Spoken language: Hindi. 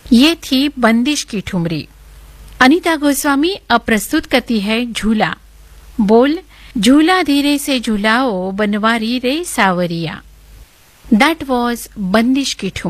ये थी बंदिश की ठुमरी। अनीता गोस्वामी अब प्रस्तुत करती है झूला। बोल, झूला धीरे से झूलाओ बनवारी रे सावरिया। दैट वॉज बंदिश की ठुमरी।